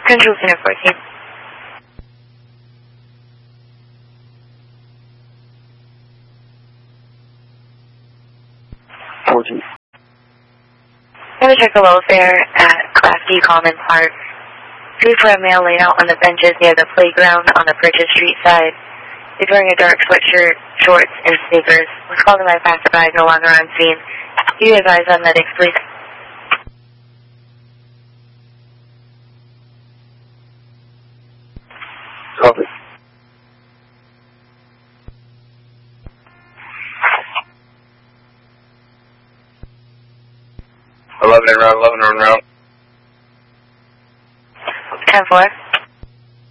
Control Center 14. 14. I'm going to check the welfare at Class D Common Park. Food for a male laid out on the benches near the playground on the Purchase Street side. He's wearing a dark sweatshirt, shorts, and sneakers. Was called in by passerby, no longer on scene. Do you advise on medics, please? Copy. Ten 4.